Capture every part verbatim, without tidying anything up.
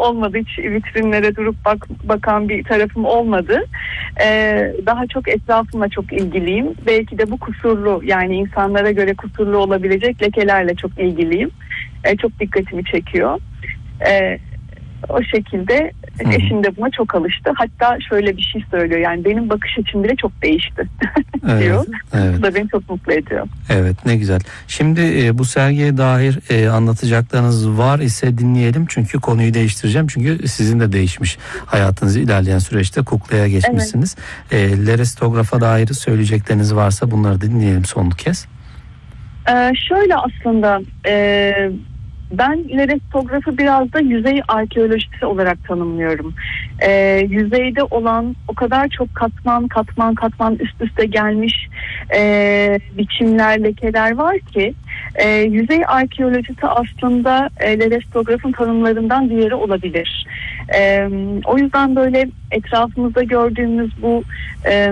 olmadı. Hiç vitrinlere durup bak, bakan bir tarafım olmadı. Ee, daha çok etrafımla çok ilgiliyim. Belki de bu kusurlu, yani insanlara göre kusurlu olabilecek lekelerle çok ilgiliyim. Ee, çok dikkatimi çekiyor. Ee, o şekilde Hı. eşim de buna çok alıştı. Hatta şöyle bir şey söylüyor, yani benim bakış açım bile çok değişti diyor. Evet, evet. Bu da beni çok mutlu ediyor. Evet, ne güzel. Şimdi e, bu sergiye dair e, anlatacaklarınız var ise dinleyelim. Çünkü konuyu değiştireceğim. Çünkü sizin de değişmiş hayatınız ilerleyen süreçte, kuklaya geçmişsiniz. Evet. E, Lerestografa dair söyleyecekleriniz varsa bunları da dinleyelim son kez. Ee, şöyle aslında... E, Ben lerestografı biraz da yüzey arkeolojisi olarak tanımlıyorum. Ee, yüzeyde olan o kadar çok katman katman katman üst üste gelmiş e, biçimler, lekeler var ki e, yüzey arkeolojisi aslında e, lerestografın tanımlarından diğeri olabilir. E, o yüzden böyle etrafımızda gördüğümüz bu e,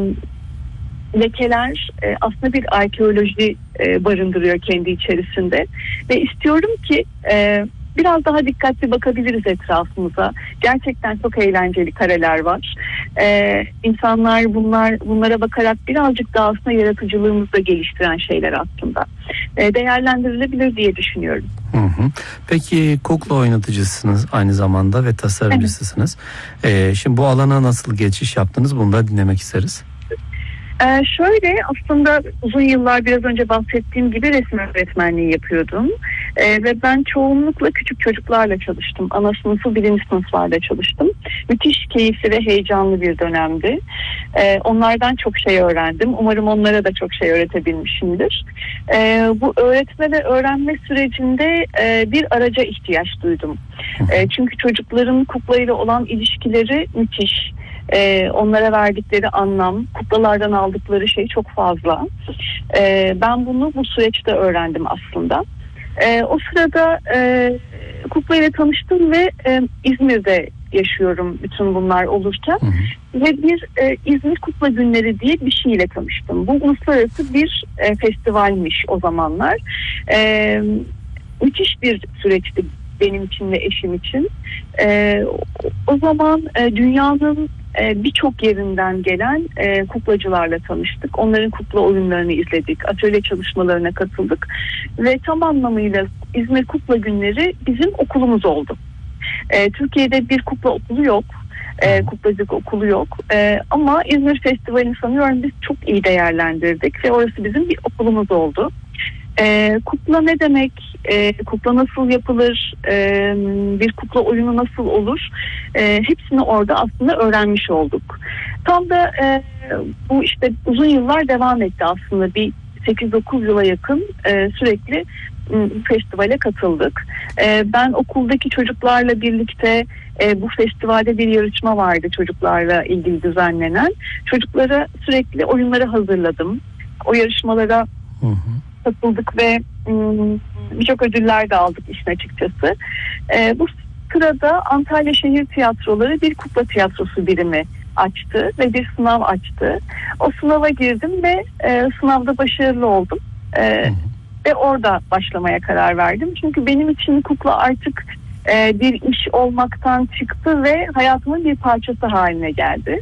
lekeler e, aslında bir arkeoloji e, barındırıyor kendi içerisinde ve istiyorum ki e, biraz daha dikkatli bakabiliriz etrafımıza. Gerçekten çok eğlenceli kareler var. E, insanlar bunlar bunlara bakarak birazcık daha aslında yaratıcılığımızı da geliştiren şeyler aslında. E, değerlendirilebilir diye düşünüyorum. Hı hı. Peki kukla oynatıcısınız aynı zamanda ve tasarımcısısınız. Evet. E, şimdi bu alana nasıl geçiş yaptınız? Bunu da dinlemek isteriz. Ee, şöyle aslında uzun yıllar biraz önce bahsettiğim gibi resim öğretmenliği yapıyordum. Ee, ve ben çoğunlukla küçük çocuklarla çalıştım. Ana sınıfı, birinci sınıflarda çalıştım. Müthiş keyifli ve heyecanlı bir dönemdi. Ee, onlardan çok şey öğrendim. Umarım onlara da çok şey öğretebilmişimdir. Ee, bu öğretme ve öğrenme sürecinde e, bir araca ihtiyaç duydum. E, çünkü çocukların kuklayla olan ilişkileri müthiş. Ee, onlara verdikleri anlam, kuklalardan aldıkları şey çok fazla. Ee, ben bunu bu süreçte öğrendim aslında. Ee, o sırada e, kukla ile tanıştım ve e, İzmir'de yaşıyorum bütün bunlar olurken. Hı hı. Ve bir e, İzmir Kukla Günleri diye bir şeyle tanıştım. Bu uluslararası bir e, festivalmiş o zamanlar. E, müthiş bir süreçti benim için ve eşim için. E, o zaman e, dünyanın e, birçok yerinden gelen e, kuklacılarla tanıştık. Onların kukla oyunlarını izledik. Atölye çalışmalarına katıldık. Ve tam anlamıyla İzmir Kukla Günleri bizim okulumuz oldu. E, Türkiye'de bir kukla okulu yok. E, kuklacılık okulu yok. E, ama İzmir Festivali'ni sanıyorum biz çok iyi değerlendirdik. Ve orası bizim bir okulumuz oldu. Ee, kukla ne demek, ee, kukla nasıl yapılır, ee, bir kukla oyunu nasıl olur, ee, hepsini orada aslında öğrenmiş olduk. Tam da e, bu işte uzun yıllar devam etti aslında, bir sekiz dokuz yıla yakın e, sürekli m, festivale katıldık. E, ben okuldaki çocuklarla birlikte e, bu festivalde bir yarışma vardı çocuklarla ilgili düzenlenen. Çocuklara sürekli oyunları hazırladım. O yarışmalara hı hı. katıldık ve ım, birçok ödüller de aldık işin açıkçası. E, bu sırada Antalya Şehir Tiyatroları bir kukla tiyatrosu birimi açtı ve bir sınav açtı. O sınava girdim ve e, sınavda başarılı oldum. E, ve orada başlamaya karar verdim. Çünkü benim için kukla artık e, bir iş olmaktan çıktı ve hayatımın bir parçası haline geldi.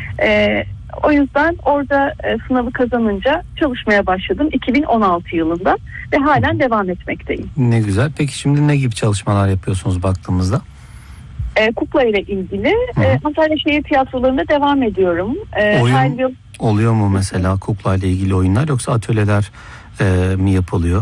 E, O yüzden orada e, sınavı kazanınca çalışmaya başladım iki bin on altı yılında ve halen devam etmekteyim. Ne güzel. Peki şimdi ne gibi çalışmalar yapıyorsunuz baktığımızda? E, kukla ile ilgili e, Antalya Şehir Tiyatroları'nda devam ediyorum. E, Oyun her yıl... oluyor mu mesela kukla ile ilgili oyunlar, yoksa atölyeler e, mi yapılıyor?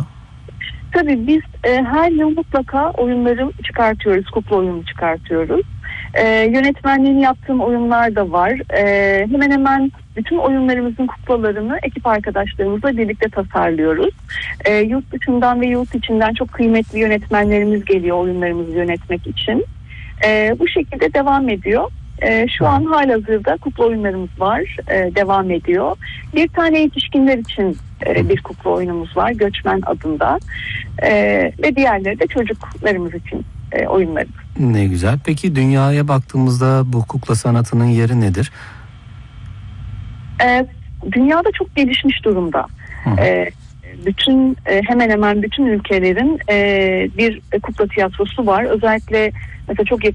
Tabii biz e, her yıl mutlaka oyunları çıkartıyoruz, kukla oyunu çıkartıyoruz. Ee, yönetmenliğini yaptığım oyunlar da var. Ee, hemen hemen bütün oyunlarımızın kuklalarını ekip arkadaşlarımızla birlikte tasarlıyoruz. Ee, yurt dışından ve yurt içinden çok kıymetli yönetmenlerimiz geliyor oyunlarımızı yönetmek için. Ee, bu şekilde devam ediyor. Ee, şu an halihazırda kukla oyunlarımız var, ee, devam ediyor. Bir tane yetişkinler için e, bir kukla oyunumuz var, Göçmen adında. Ee, ve diğerleri de çocuklarımız için e, oyunlarımız. Ne güzel. Peki dünyaya baktığımızda bu kukla sanatının yeri nedir? Ee, dünyada çok gelişmiş durumda. Ee, bütün e, hemen hemen bütün ülkelerin e, bir kukla tiyatrosu var. Özellikle mesela çok yakın